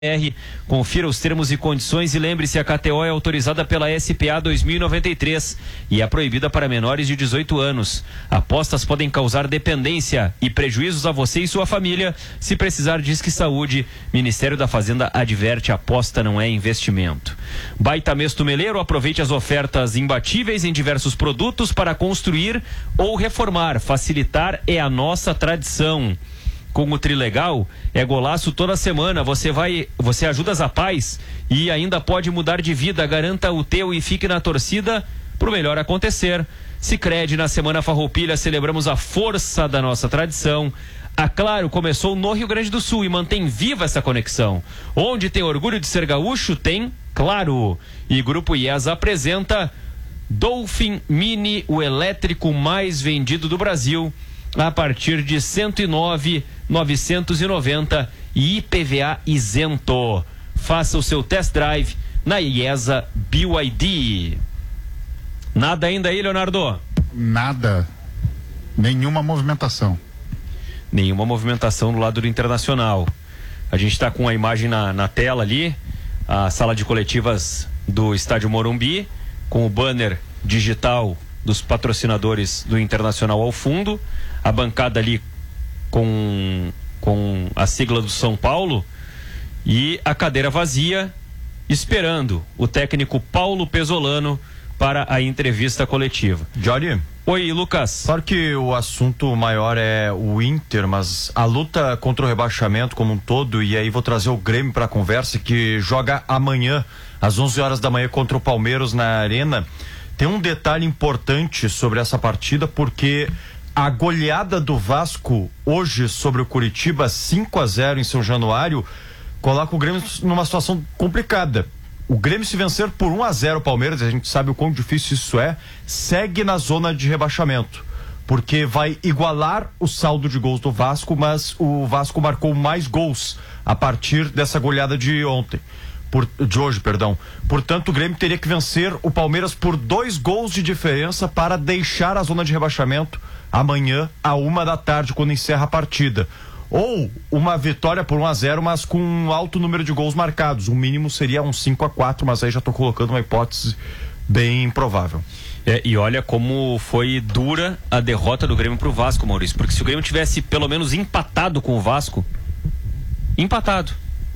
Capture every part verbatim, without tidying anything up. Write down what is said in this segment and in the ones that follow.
Confira os termos e condições e lembre-se, a K T O é autorizada pela S P A dois mil e noventa e três e é proibida para menores de dezoito anos. Apostas podem causar dependência e prejuízos a você e sua família. Se precisar, Disque Saúde. Ministério da Fazenda adverte: aposta não é investimento. Baita Mês Tumeleiro, aproveite as ofertas imbatíveis em diversos produtos para construir ou reformar. Facilitar é a nossa tradição. Com o Trilegal, é golaço toda semana. Você vai, você ajuda as Apais e ainda pode mudar de vida. Garanta o teu e fique na torcida pro melhor acontecer. Sicredi, na Semana Farroupilha, celebramos a força da nossa tradição. A Claro começou no Rio Grande do Sul e mantém viva essa conexão. Onde tem orgulho de ser gaúcho, tem Claro. E Grupo I E S apresenta Dolphin Mini, o elétrico mais vendido do Brasil, a partir de cento e nove mil novecentos e noventa e I P V A isento. Faça o seu test drive na I E S A B Y D. Nada ainda aí, Leonardo? Nada. Nenhuma movimentação. Nenhuma movimentação do lado do Internacional. A gente está com a imagem na, na tela ali, a sala de coletivas do Estádio Morumbi, com o banner digital dos patrocinadores do Internacional ao fundo, a bancada ali com, com a sigla do São Paulo e a cadeira vazia, esperando o técnico Paulo Pesolano para a entrevista coletiva. Jory. Oi, Lucas. Claro que o assunto maior é o Inter, mas a luta contra o rebaixamento como um todo, e aí vou trazer o Grêmio para a conversa, que joga amanhã às onze horas da manhã contra o Palmeiras na Arena. Tem um detalhe importante sobre essa partida, porque a goleada do Vasco hoje sobre o Curitiba, cinco a zero em São Januário, coloca o Grêmio numa situação complicada. O Grêmio, se vencer por um a zero o Palmeiras, a gente sabe o quão difícil isso é, segue na zona de rebaixamento, porque vai igualar o saldo de gols do Vasco, mas o Vasco marcou mais gols a partir dessa goleada de ontem. Por, de hoje, perdão. Portanto, o Grêmio teria que vencer o Palmeiras por dois gols de diferença para deixar a zona de rebaixamento amanhã, a uma da tarde, quando encerra a partida. Ou uma vitória por um a zero, mas com um alto número de gols marcados. O mínimo seria um cinco a quatro, mas aí já estou colocando uma hipótese bem improvável. É, e olha como foi dura a derrota do Grêmio pro Vasco, Maurício. Porque se o Grêmio tivesse pelo menos empatado com o Vasco, empatado,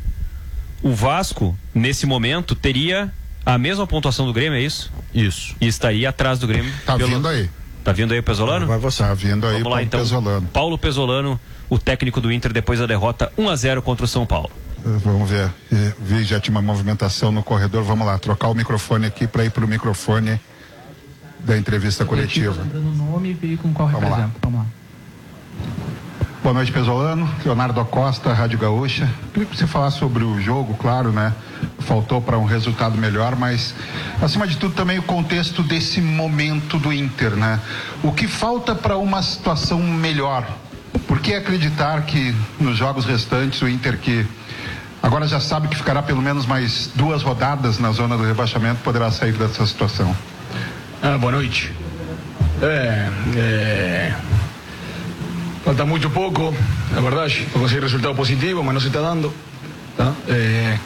o Vasco, nesse momento, teria a mesma pontuação do Grêmio, é isso? Isso. E estaria atrás do Grêmio. Tá pelo... vindo aí. Tá vindo aí o Pesolano? Vai você. Tá vindo aí. Vamos lá, então. Pesolano. Paulo Pesolano, o técnico do Inter, depois da derrota um a zero contra o São Paulo. Vamos ver. Vi, já tinha uma movimentação no corredor. Vamos lá, trocar o microfone aqui para ir para o microfone da entrevista coletiva. Nome e com qual Vamos lá. Vamos lá. Boa noite, Pesolano. Leonardo Acosta, Rádio Gaúcha. Queria que você falasse sobre o jogo, claro, né? Faltou para um resultado melhor, mas acima de tudo também o contexto desse momento do Inter, né? O que falta para uma situação melhor? Por que acreditar que nos jogos restantes o Inter, que agora já sabe que ficará pelo menos mais duas rodadas na zona do rebaixamento, poderá sair dessa situação? Ah, boa noite. É, é... Falta muito pouco, na verdade, para conseguir resultado positivo, mas não se está dando. ¿Tá? Eh,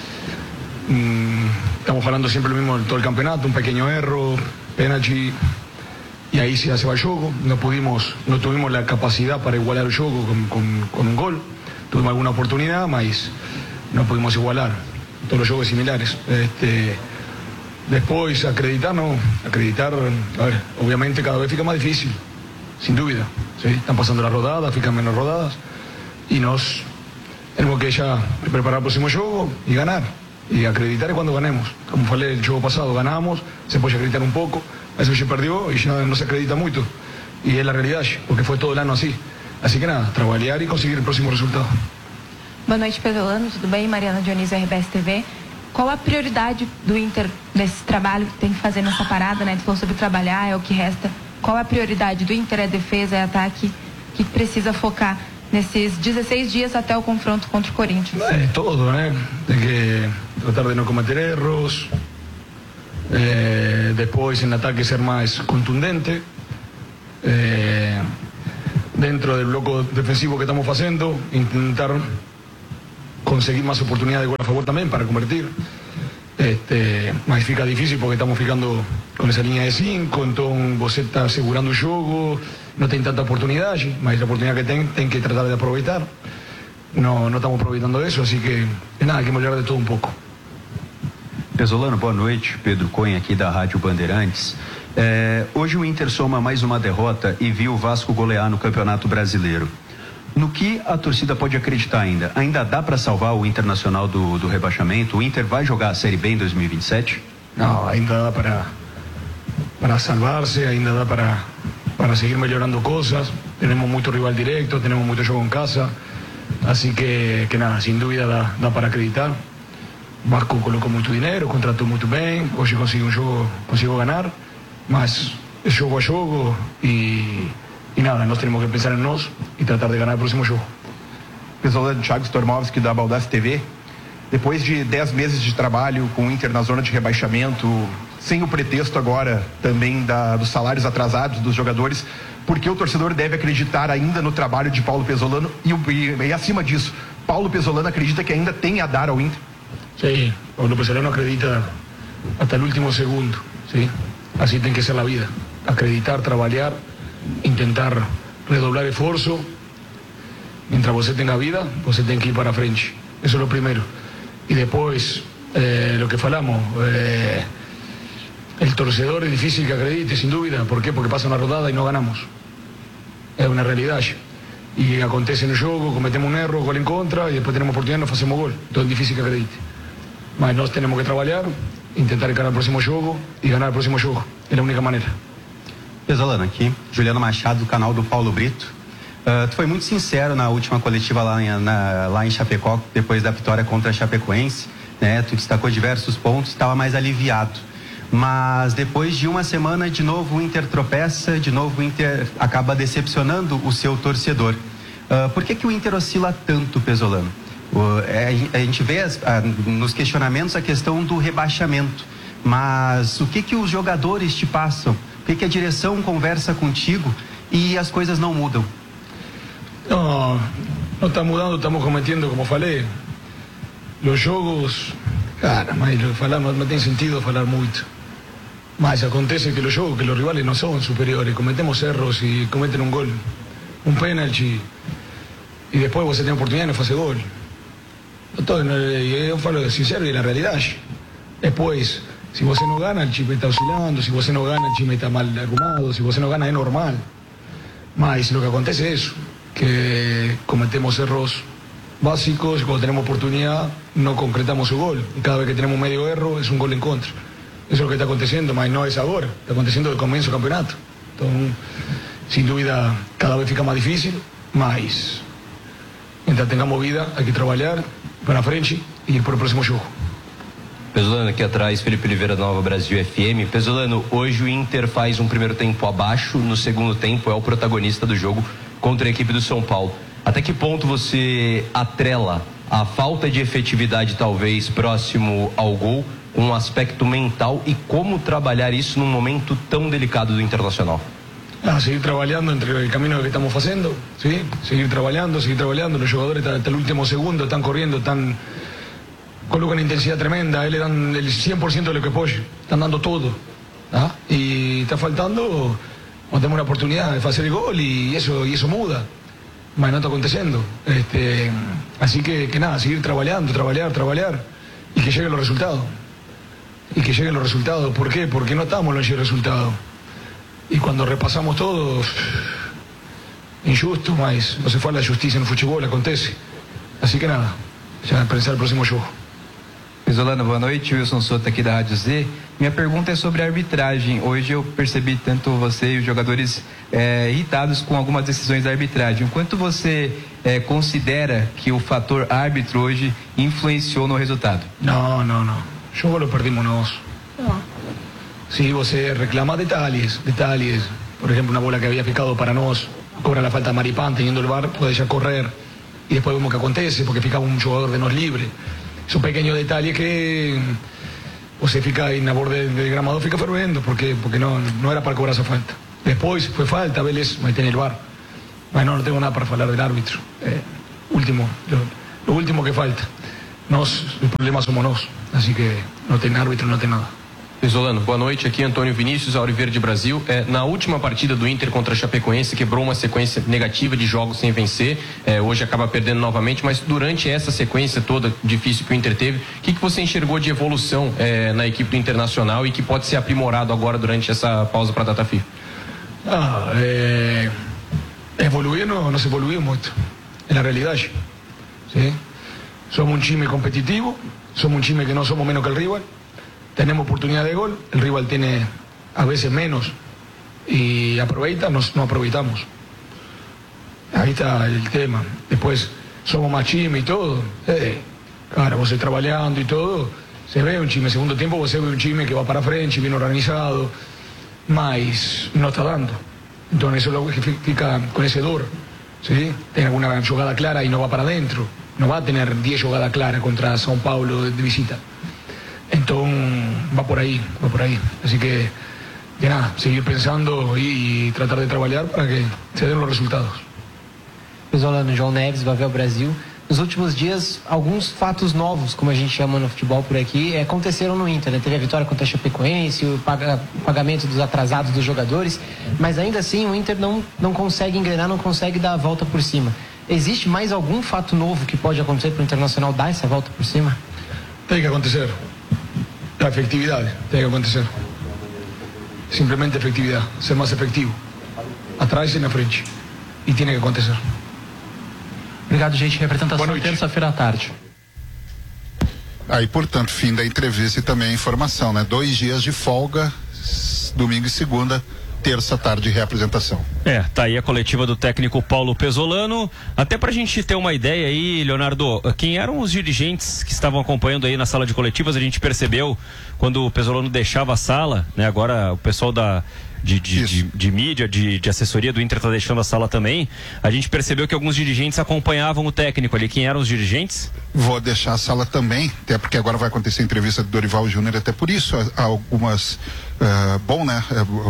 mm, estamos falando sempre o mesmo todo o campeonato, um pequeno erro, penalti, e aí se hace o jogo. Não pudimos, não tuvimos a capacidade para igualar o jogo com, com, com um gol. Tuvimos alguma oportunidade, mas não pudimos igualar. Todos os jogos similares. Este, depois, acreditar, não. Acreditar, a ver, obviamente cada vez fica mais difícil. Sin duda, ¿sí? Están pasando las rodadas, fican menos rodadas y nos tenemos que ya preparar el próximo juego y ganar y acreditar cuando ganemos. Como falei el juego pasado, ganamos, se puede acreditar un poco, a veces se perdió y ya no se acredita mucho y es la realidad, porque fue todo el año así. Así que nada, trabalhar y conseguir el próximo resultado. Boa noite, Pesolano, tudo bem? Mariana Dionísio, R B S T V. Qual a prioridade do Inter nesse trabalho que tem que fazer nessa parada, né? Ele falou sobre trabalhar, é o que resta. Qual a prioridade do Inter? É defesa, é ataque, que precisa focar nesses dezesseis dias até o confronto contra o Corinthians? É todo, né? Tem que tratar de não cometer erros, eh, depois em ataque ser mais contundente, eh, dentro do bloco defensivo que estamos fazendo, intentar conseguir más oportunidades de gol a favor también para convertir. Este, mas fica difícil porque estamos ficando con esa línea de cinco, entonces você está asegurando el juego, no tiene tanta oportunidad, mas la oportunidad que ten, ten que tratar de aprovechar. No, no estamos aproveitando isso, assim que nada, que melhorar de tudo um pouco. Pesolano, boa noite. Pedro Cunha aqui da Rádio Bandeirantes. É, hoje o Inter soma mais uma derrota e viu o Vasco golear no Campeonato Brasileiro. No que a torcida pode acreditar ainda? Ainda dá para salvar o Internacional do, do rebaixamento? O Inter vai jogar a Série B em dois mil e vinte e sete? Não, ainda dá para para salvar-se, ainda dá para para seguir melhorando coisas. Temos muito rival direto, temos muito jogo em casa. Así que, que nada, sin duda da, da para acreditar. Vasco colocou muito dinheiro, contratou muito bem, hoje conseguiu um jogo, conseguiu ganhar, mas é jogo a jogo e, e nada, nós temos que pensar em nós e tratar de ganhar o próximo jogo. Pesolano, Thiago Stormovski da Baldaço T V. Depois de dez meses de trabalho com o Inter na zona de rebaixamento, sem o pretexto agora também da, dos salários atrasados dos jogadores, porque o torcedor deve acreditar ainda no trabalho de Paulo Pesolano e, e, e acima disso, Paulo Pesolano acredita que ainda tem a dar ao Inter? Sim, Paulo Pesolano acredita até o último segundo, sim? Assim tem que ser a vida, acreditar, trabalhar, tentar redoblar esforço. Mientras você tenha vida, você tem que ir para frente, isso é o primeiro. E depois, eh, o que falamos, eh, el torcedor es difícil que acredite, sin duda. ¿Por qué? Porque pasa una rodada y no ganamos. Es una realidad. Y acontece en el juego, cometemos un error, gol en contra, y después tenemos oportunidad y no hacemos gol. Entonces es difícil que acredite. Mas nós tenemos que trabajar, intentar ganar el próximo juego y ganar el próximo juego. Es la única manera. Pesolano, aqui, Juliano Machado, do canal do Paulo Brito. Uh, tu foi muito sincero na última coletiva lá em, na, lá em Chapecó, depois da vitória contra a Chapecoense, né? Tu destacou diversos pontos, estava mais aliviado. Mas depois de uma semana, de novo o Inter tropeça, de novo o Inter acaba decepcionando o seu torcedor. Uh, por que que o Inter oscila tanto, Pesolano? Uh, é, a gente vê as, a, nos questionamentos a questão do rebaixamento, mas o que que os jogadores te passam? O que que a direção conversa contigo e as coisas não mudam? Não, não está mudando, estamos cometendo, como falei, os jogos, cara, mas falar não, não tem sentido falar muito. Mas acontece que los jogos, que los rivales no son superiores, cometemos erros y cometen un gol, un penalti, y después vos tenés oportunidad y no hace gol. Todo, yo falo sincero y la realidad. Después, si vos no gana, el chip está oscilando, si vos no gana, el chip está mal arrumado, si vos no gana, es normal. Mas lo que acontece es eso, que cometemos errores básicos y cuando tenemos oportunidad no concretamos su gol. Y cada vez que tenemos medio error es un gol en contra. Eso es lo que está aconteciendo, mas no es ahora, está aconteciendo desde el comienzo del campeonato. Entonces, sin duda, cada vez fica más difícil, mas mientras tengamos vida, hay que trabalhar para frente e ir para o próximo jogo. Pesolano, aqui atrás, Felipe Oliveira, Nova Brasil F M. Pesolano, hoje o Inter faz um primeiro tempo abaixo, no segundo tempo é o protagonista do jogo contra a equipe do São Paulo. Até que ponto você atrela a falta de efetividade, talvez, próximo ao gol, com um aspecto mental e como trabalhar isso num momento tão delicado do Internacional? Ah, seguir trabalhando entre el camino que estamos haciendo, ¿sí? Seguir trabajando, seguir trabajando. Los jugadores hasta el último segundo están corriendo, están colocan intensidad tremenda, él le dan el cien por ciento de lo que apoya, están dando todo. ¿Ah? Y está faltando, cuando tenemos una oportunidad de hacer el gol y eso, y eso muda. Mas no está aconteciendo. Este, así que, que nada, seguir trabajando, trabajar, trabajar y que lleguen los resultados. Y que lleguen los resultados. ¿Por qué? Porque no estamos en los resultados. Y cuando repasamos todo, injusto, mas no se fala de justiça no futebol, acontece. Assim que nada, já pensar no próximo jogo. Pesolano, boa noite, Wilson Soto aqui da Rádio Z. Minha pergunta é sobre a arbitragem. Hoje eu percebi tanto você e os jogadores é, irritados com algumas decisões da arbitragem. O quanto você é, considera que o fator árbitro hoje influenciou no resultado? Não, não, não. O jogo lo perdimos nós. Não. Si você reclama detalles, detalles, por ejemplo, una bola que había ficado para nos, cobra la falta Maripán teniendo el V A R, puede ya correr y después vemos que acontece porque ficaba un jugador de nos libre. Son pequeños detalles que você fica ahí en la borde del gramado, fica fervendo porque, porque no, no era para cobrar esa falta. Después fue falta, Vélez, ahí tiene el V A R. Bueno, no tengo nada para hablar del árbitro. Eh, último, lo, lo último que falta. Nós, o problema somos nós, assim que não tem árbitro, não tem nada. Pesolano, boa noite, aqui Antônio Vinícius, Auriverde Brasil. É, na última partida do Inter contra a Chapecoense, quebrou uma sequência negativa de jogos sem vencer, é, hoje acaba perdendo novamente, mas durante essa sequência toda difícil que o Inter teve, o que, que você enxergou de evolução é, na equipe do Internacional e que pode ser aprimorado agora durante essa pausa para a data FIFA? Ah, é... evoluir não, não se evoluiu muito, é a realidade. ¿Sí? Somos um time competitivo, somos um time que não somos menos que o rival. Tenemos oportunidad de gol, el rival tiene a veces menos y aprovecha, nos, no aprovechamos. Ahí está el tema. Después somos más time y todo. Eh, claro, vos trabajando y todo, se ve un time. Segundo tiempo vos ve un time que va para frente, bien organizado, mas no está dando. Entonces eso es lo que fica con ese dor. ¿Sí? Tiene alguna jugada clara y no va para adentro. No va a tener diez jugadas claras contra São Paulo de, de visita. Entonces va por ahí, va por ahí. Así que, de nada, seguir pensando y, y tratar de trabalhar para que se den los resultados. Pesolano, João Neves, Vavel Brasil. Nos últimos dias, alguns fatos novos, como a gente chama no futebol por aqui, aconteceram no Inter, né? Teve a vitória contra a Chapecoense, o pagamento dos atrasados dos jogadores, mas ainda assim o Inter não, não consegue engrenar, não consegue dar a volta por cima. Existe mais algum fato novo que pode acontecer para o Internacional dar essa volta por cima? Tem que acontecer. La efectividad tiene que acontecer. Simplemente efectividad, ser más efectivo. Atrás e na frente. E tem que acontecer. Obrigado, gente. Representação terça-feira à tarde. Aí, portanto, fim da entrevista e também a informação, né? Dois dias de folga, domingo e segunda, terça tarde reapresentação. É, tá aí a coletiva do técnico Paulo Pesolano. Até pra gente ter uma ideia aí, Leonardo, quem eram os dirigentes que estavam acompanhando aí na sala de coletivas, a gente percebeu quando o Pesolano deixava a sala, né? Agora o pessoal da de, de, de, de mídia, de, de assessoria do Inter tá deixando a sala também. A gente percebeu que alguns dirigentes acompanhavam o técnico ali. Quem eram os dirigentes? Vou deixar a sala também, até porque agora vai acontecer a entrevista do Dorival Júnior, até por isso há algumas uh, bom, né?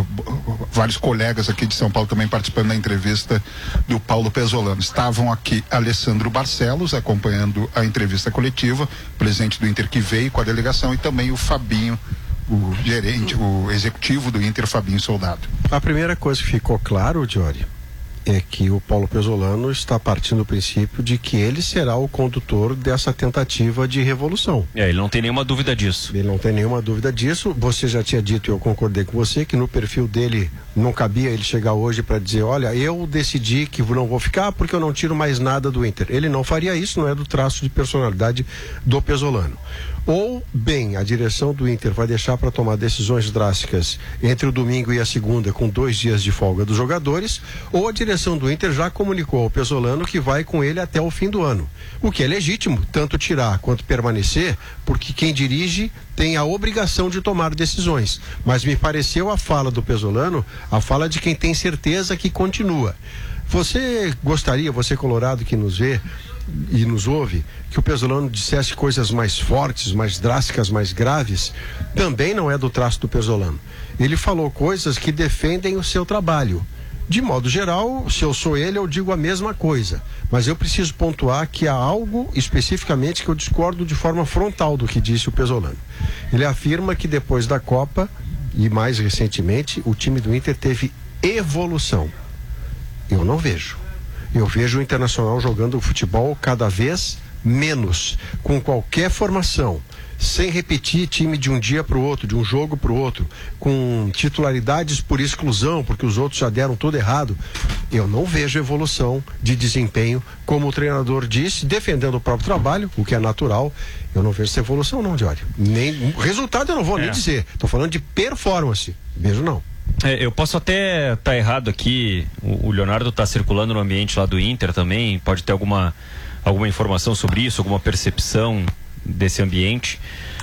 Uh, vários colegas aqui de São Paulo também participando da entrevista do Paulo Pesolano. Estavam aqui Alessandro Barcelos acompanhando a entrevista coletiva, presidente do Inter que veio com a delegação, e também o Fabinho, o gerente, o executivo do Inter, Fabinho Soldado. A primeira coisa que ficou claro, Diori, é que o Paulo Pesolano está partindo do princípio de que ele será o condutor dessa tentativa de revolução. É, ele não tem nenhuma dúvida disso. Ele não tem nenhuma dúvida disso. Você já tinha dito, e eu concordei com você, que no perfil dele não cabia ele chegar hoje para dizer, olha, eu decidi que não vou ficar porque eu não tiro mais nada do Inter. Ele não faria isso, não é do traço de personalidade do Pesolano. Ou, bem, a direção do Inter vai deixar para tomar decisões drásticas entre o domingo e a segunda, com dois dias de folga dos jogadores, ou a direção do Inter já comunicou ao Pesolano que vai com ele até o fim do ano. O que é legítimo, tanto tirar quanto permanecer, porque quem dirige tem a obrigação de tomar decisões. Mas me pareceu a fala do Pesolano, a fala de quem tem certeza que continua. Você gostaria, você colorado que nos vê e nos ouve, que o Pesolano dissesse coisas mais fortes, mais drásticas, mais graves? Também não é do traço do Pesolano. Ele falou coisas que defendem o seu trabalho. De modo geral, se eu sou ele, eu digo a mesma coisa. Mas eu preciso pontuar que há algo especificamente que eu discordo de forma frontal do que disse o Pesolano. Ele afirma que depois da Copa, e mais recentemente, o time do Inter teve evolução. Eu não vejo. Eu vejo o Internacional jogando futebol cada vez menos, com qualquer formação, sem repetir time de um dia para o outro, de um jogo para o outro, com titularidades por exclusão, porque os outros já deram tudo errado. Eu não vejo evolução de desempenho, como o treinador disse, defendendo o próprio trabalho, o que é natural. Eu não vejo essa evolução não, Diório. Nem resultado eu não vou é. nem dizer. Estou falando de performance. Vejo não. É, eu posso até estar tá errado aqui, o, o Leonardo está circulando no ambiente lá do Inter também, pode ter alguma, alguma informação sobre isso, alguma percepção desse ambiente,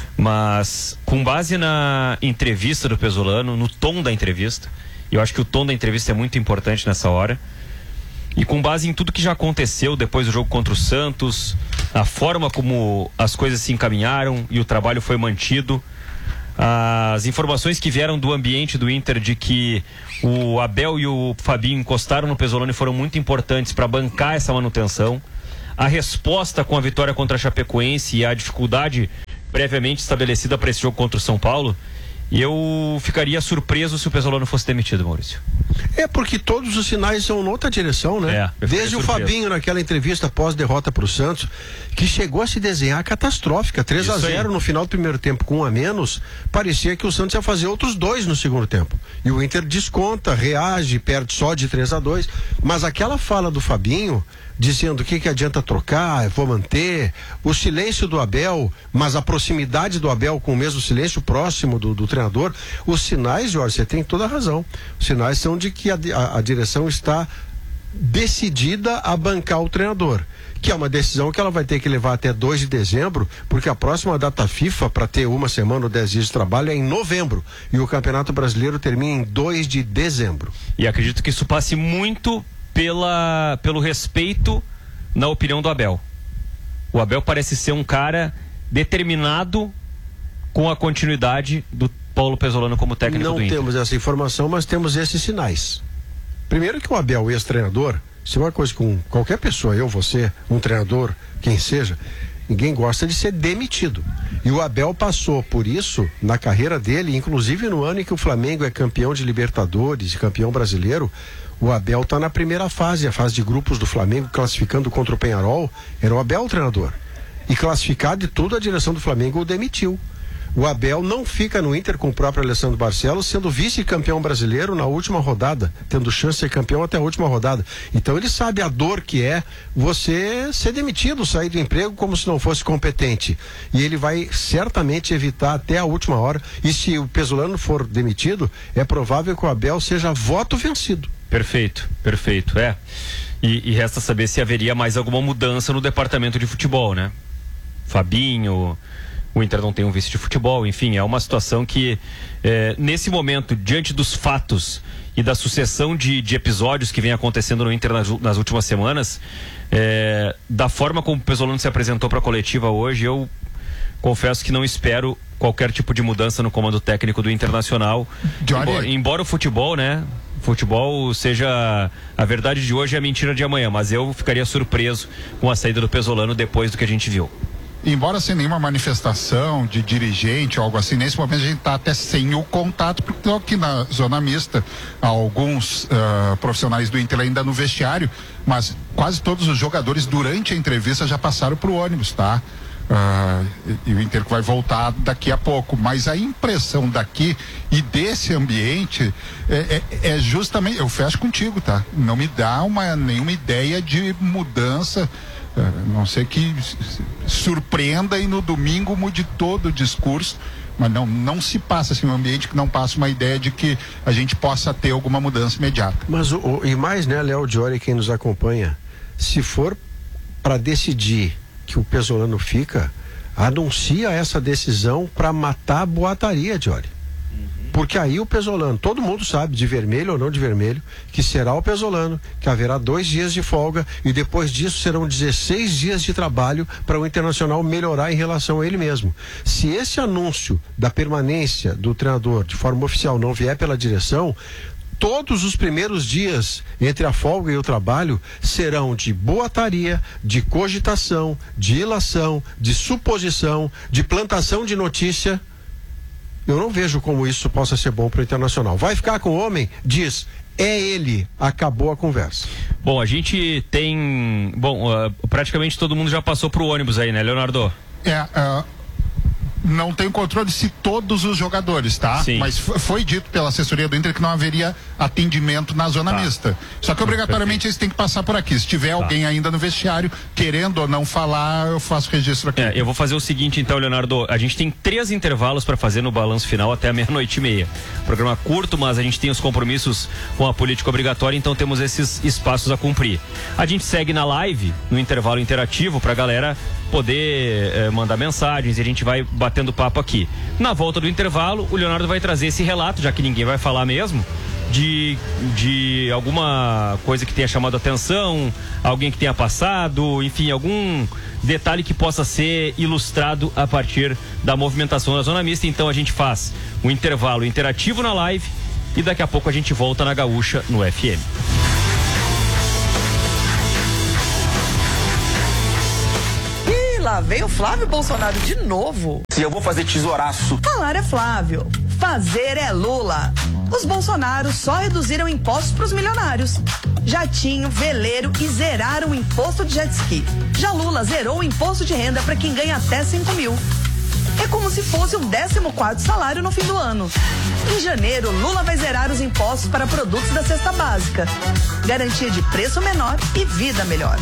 mas com base na entrevista do Pesolano, no tom da entrevista, eu acho que o tom da entrevista é muito importante nessa hora, e com base em tudo que já aconteceu depois do jogo contra o Santos, a forma como as coisas se encaminharam e o trabalho foi mantido, as informações que vieram do ambiente do Inter de que o Abel e o Fabinho encostaram no Pesolano e foram muito importantes para bancar essa manutenção, a resposta com a vitória contra a Chapecoense e a dificuldade previamente estabelecida para esse jogo contra o São Paulo, eu ficaria surpreso se o Pesolano fosse demitido, Maurício. É porque todos os sinais são noutra direção, né? É, Desde o Fabinho naquela entrevista pós-derrota para o Santos, que chegou a se desenhar catastrófica, três a zero no final do primeiro tempo com um a menos, parecia que o Santos ia fazer outros dois no segundo tempo. E o Inter desconta, reage, perde só de três a dois, mas aquela fala do Fabinho dizendo o que, que adianta trocar, vou manter, o silêncio do Abel, mas a proximidade do Abel com o mesmo silêncio próximo do, do treinador, os sinais, Jorge, você tem toda a razão, os sinais são de que a, a, a direção está decidida a bancar o treinador, que é uma decisão que ela vai ter que levar até dois de dezembro, porque a próxima data FIFA para ter uma semana ou dez dias de trabalho é em novembro, e o Campeonato Brasileiro termina em dois de dezembro. E acredito que isso passe muito Pela, pelo respeito na opinião do Abel. O Abel parece ser um cara determinado com a continuidade do Paulo Pesolano como técnico Não do Inter. Não temos essa informação, mas temos esses sinais. Primeiro que o Abel, ex-treinador, se é uma coisa com qualquer pessoa, eu, você, um treinador, quem seja, ninguém gosta de ser demitido. E o Abel passou por isso na carreira dele, inclusive no ano em que o Flamengo é campeão de Libertadores e campeão brasileiro. O Abel está na primeira fase, a fase de grupos do Flamengo, classificando contra o Peñarol. Era o Abel o treinador. E classificado e tudo, a direção do Flamengo o demitiu. O Abel não fica no Inter com o próprio Alessandro Barcelos, sendo vice-campeão brasileiro na última rodada, tendo chance de ser campeão até a última rodada. Então ele sabe a dor que é você ser demitido, sair do emprego como se não fosse competente. E ele vai certamente evitar até a última hora. E se o Pesolano for demitido, é provável que o Abel seja voto vencido. Perfeito, perfeito, é. E, e resta saber se haveria mais alguma mudança no departamento de futebol, né? Fabinho, o Inter não tem um vice de futebol, enfim, é uma situação que, é, nesse momento, diante dos fatos e da sucessão de, de episódios que vem acontecendo no Inter nas, nas últimas semanas, é, da forma como o Pesolano se apresentou para a coletiva hoje, eu confesso que não espero qualquer tipo de mudança no comando técnico do Internacional. Embora, embora o futebol, né? Futebol seja a verdade de hoje e a mentira de amanhã, mas eu ficaria surpreso com a saída do Pesolano depois do que a gente viu. Embora sem nenhuma manifestação de dirigente ou algo assim, nesse momento a gente está até sem o contato, porque estou aqui na zona mista, alguns uh, profissionais do Inter ainda no vestiário, mas quase todos os jogadores durante a entrevista já passaram para o ônibus, tá? Uh, e, e o Inter vai voltar daqui a pouco, mas a impressão daqui e desse ambiente é, é, é justamente, eu fecho contigo, tá? Não me dá uma, nenhuma ideia de mudança, uh, não sei que surpreenda e no domingo mude todo o discurso, mas não, não se passa assim, um ambiente que não passa uma ideia de que a gente possa ter alguma mudança imediata. Mas o, o, e mais, né, Léo Diori, quem nos acompanha, se for para decidir que o Pesolano fica, anuncia essa decisão para matar a boataria, Diori. Uhum. Porque aí o Pesolano, todo mundo sabe, de vermelho ou não de vermelho, que será o Pesolano, que haverá dois dias de folga e depois disso serão dezesseis dias de trabalho para o Internacional melhorar em relação a ele mesmo. Se esse anúncio da permanência do treinador de forma oficial não vier pela direção, todos os primeiros dias entre a folga e o trabalho serão de boataria, de cogitação, de ilação, de suposição, de plantação de notícia. Eu não vejo como isso possa ser bom para o Internacional. Vai ficar com o homem? Diz, é ele. Acabou a conversa. Bom, a gente tem... Bom, uh, praticamente todo mundo já passou pro ônibus aí, né, Leonardo? É, uh... não tenho controle se todos os jogadores, tá? Sim. Mas foi dito pela assessoria do Inter que não haveria atendimento na zona tá. mista. Só que obrigatoriamente Perfeito. eles têm que passar por aqui. Se tiver tá. alguém ainda no vestiário querendo ou não falar, eu faço registro aqui. É, eu vou fazer o seguinte então, Leonardo. A gente tem três intervalos para fazer no balanço final até a meia-noite e meia. Programa curto, mas a gente tem os compromissos com a política obrigatória, então temos esses espaços a cumprir. A gente segue na live, no intervalo interativo, pra galera poder eh, mandar mensagens e a gente vai batendo papo aqui. Na volta do intervalo, o Leonardo vai trazer esse relato, já que ninguém vai falar mesmo, de, de alguma coisa que tenha chamado a atenção, alguém que tenha passado, enfim, algum detalhe que possa ser ilustrado a partir da movimentação da zona mista. Então a gente faz um intervalo interativo na live e daqui a pouco a gente volta na Gaúcha no F M. lá vem o Flávio Bolsonaro de novo. Se eu vou fazer tesouraço. Falar é Flávio, fazer é Lula. Os Bolsonaros só reduziram impostos para os milionários. Jatinho, veleiro e zeraram o imposto de jet ski. Já Lula zerou o imposto de renda para quem ganha até cinco mil. É como se fosse o décimo quarto salário no fim do ano. Em janeiro, Lula vai zerar os impostos para produtos da cesta básica. Garantia de preço menor e vida melhor.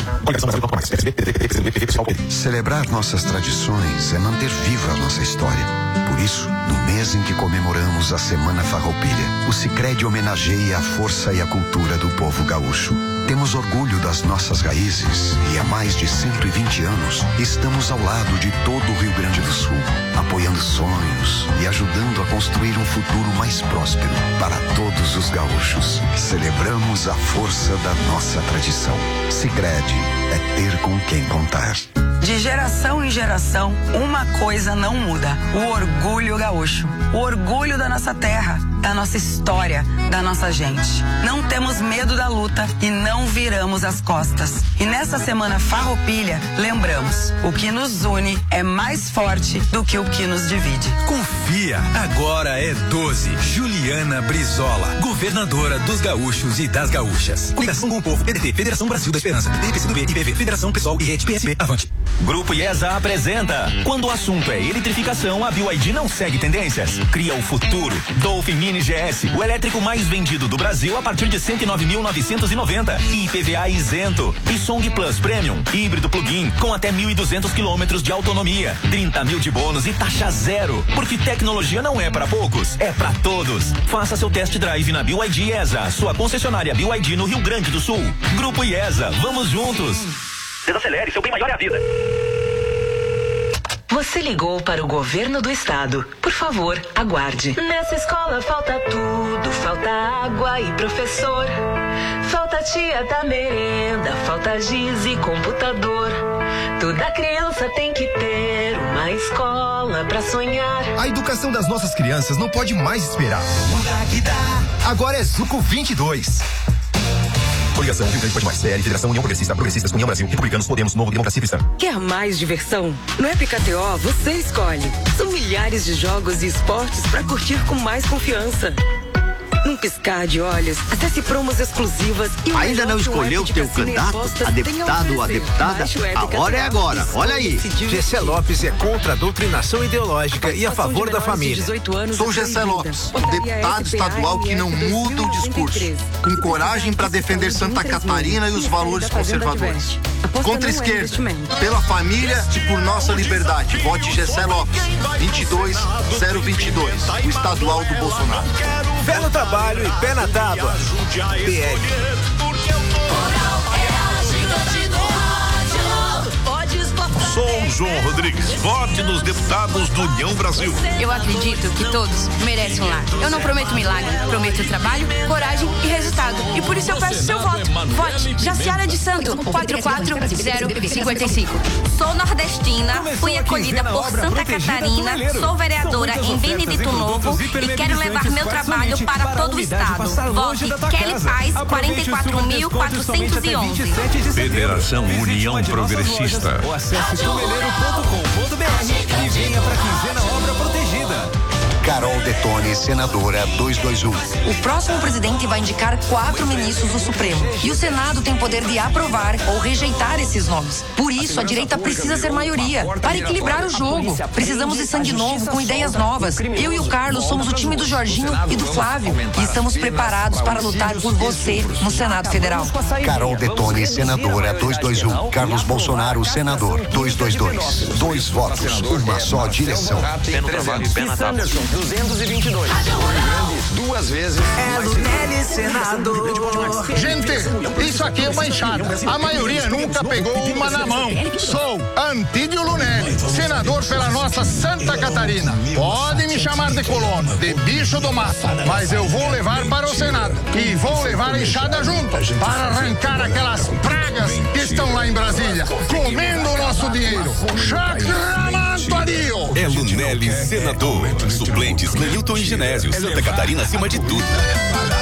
Celebrar nossas tradições é manter viva a nossa história. Por isso, no mês em que comemoramos a Semana Farroupilha, o Sicredi homenageia a força e a cultura do povo gaúcho. Temos orgulho das nossas raízes e há mais de cento e vinte anos estamos ao lado de todo o Rio Grande do Sul, apoiando sonhos e ajudando a construir um futuro mais próspero para todos os gaúchos. Celebramos a força da nossa tradição. Sicredi é ter com quem contar. De geração em geração, uma coisa não muda: o orgulho gaúcho. O orgulho da nossa terra, da nossa história, da nossa gente. Não temos medo da luta e não viramos as costas. E nessa Semana Farroupilha, lembramos: o que nos une é mais forte do que o que nos divide. Confia, agora é doze. Juliana Brizola, governadora dos gaúchos e das gaúchas. Coligação com o povo, P D T, Federação Brasil da Esperança, P P C do B, I P V, Federação Pessoal e Rede P S B, avante. Grupo IESA apresenta. Quando o assunto é eletrificação, a B Y D não segue tendências. Cria o futuro. Dolphin Mini G S, o elétrico mais vendido do Brasil a partir de cento e nove mil novecentos e noventa. I P V A isento. E Song Plus Premium, híbrido plug-in, com até mil e duzentos quilômetros de autonomia. trinta mil de bônus e taxa zero. Porque tecnologia não é para poucos, é para todos. Faça seu test drive na B Y D IESA, sua concessionária B Y D no Rio Grande do Sul. Grupo IESA, vamos juntos. Desacelere, seu bem maior é a vida. Você ligou para o governo do estado. Por favor, aguarde. Nessa escola falta tudo, falta água e professor. Falta tia da merenda, falta giz e computador. Toda criança tem que ter uma escola pra sonhar. A educação das nossas crianças não pode mais esperar. Agora é Zuco vinte e dois. Coligação Rio Grande Pode Mais, C L, Federação União Progressista, Progressistas, União Brasil, Republicanos, Podemos, Novo, Democracia Cristã. Quer mais diversão? No App K T O você escolhe. São milhares de jogos e esportes para curtir com mais confiança. Num piscar de olhos, acesse promos exclusivas e o Ainda não escolheu o teu candidato, a deputado ou a deputada? A hora é agora. Olha aí. Gessé Lopes é contra a doutrinação ideológica e a favor da família. Sou Gessé Lopes, o deputado estadual que não muda o discurso. Com coragem para defender Santa Catarina e os valores conservadores. Contra a esquerda, pela família e por nossa liberdade. Vote Gessé Lopes, vinte e dois zero vinte e dois, o estadual do Bolsonaro. Fé no trabalho e pé na tábua. P L. Sou João Rodrigues. Vote nos deputados do União Brasil. Eu acredito que todos merecem um lar. Eu não prometo milagre, prometo trabalho, coragem e resultado. E por isso eu peço seu voto. Vote Jaciara de Santo, quatro quatro zero cinco cinco. Sou nordestina, fui acolhida por Santa Catarina, sou vereadora em Benedito Novo e quero levar meu trabalho para todo o estado. Vote Kelly Paz, quarenta e quatro mil quatrocentos e onze. Federação União Progressista. Acesse tumeleiro ponto com ponto b r e venha para a quinzena Obra Protegida. Carol Detone, senadora duzentos e vinte e um. O próximo presidente vai indicar quatro ministros do Supremo. E o Senado tem poder de aprovar ou rejeitar esses nomes. Por isso, a direita precisa ser maioria. Para equilibrar o jogo, precisamos de sangue novo, com ideias novas. Eu e o Carlos somos o time do Jorginho e do Flávio. E estamos preparados para lutar por você no Senado Federal. Carol Detone, senadora duzentos e vinte e um. Carlos Bolsonaro, senador duzentos e vinte e dois. Dois votos, uma só direção. Pé no trabalho, pé na tábua. duzentos e vinte e dois. Duas vezes. É Lunelli, senador. Gente, isso aqui é uma enxada. A maioria nunca pegou uma na mão. Sou Antídio Lunelli, senador pela nossa Santa Catarina. Pode me chamar de colono, de bicho do mato, mas eu vou levar para o Senado. E vou levar a enxada junto, para arrancar aquelas pragas que estão lá em Brasília, comendo o nosso dinheiro. Chacramatório! É Lunelli, senador. Suplentes Clenilton e Genésio. Santa Catarina acima de tudo.